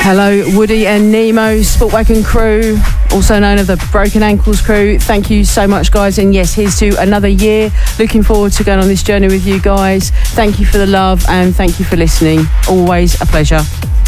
Hello, Woody and Nemo, Sportwagon crew, also known as the Broken Ankles crew. Thank you so much, guys. And yes, here's to another year. Looking forward to going on this journey with you guys. Thank you for the love and thank you for listening. Always a pleasure.